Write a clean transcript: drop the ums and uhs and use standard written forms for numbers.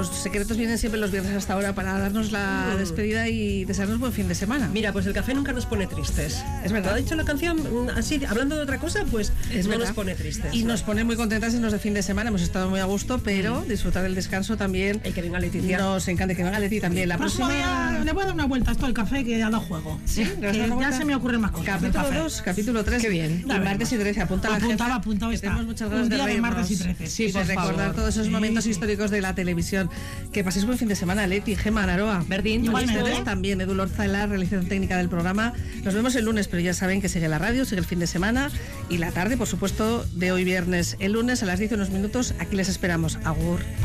los secretos vienen siempre los viernes hasta ahora para darnos la despedida y desearnos buen fin de semana. Mira, pues el café nunca nos pone tristes. Es verdad. ¿Ha dicho la canción así, hablando de otra cosa? Pues Es no verdad. nos pone tristes. Y nos pone muy contentas en los de fin de semana. Hemos estado muy a gusto, pero disfrutar del descanso también. Y que venga Leticia. Nos encanta que venga Leti también. La Próximo próxima... día le voy a dar una vuelta a esto del café que ha dado juego. ¿Sí? ¿Le vas a dar una Ya vuelta? se me ocurren más cosas. del Capítulo café. 2, capítulo 3. Qué bien. Y martes y 13. Apunta la agenda. Apuntado que está. tenemos muchas ganas Un de día de reírnos. martes y 13. Sí, Sí, de por recordar favor. todos esos momentos Sí. históricos de la televisión. Que paséis buen fin de semana, Leti, Gemma, Naroa. Verdín, Igualmente. Ustedes también, Edu Lorza en la realización técnica del programa. Nos vemos el lunes, pero ya saben que sigue la radio, sigue el fin de semana y la tarde, por supuesto, de hoy viernes. El lunes a las 10 unos minutos, aquí les esperamos. Agur.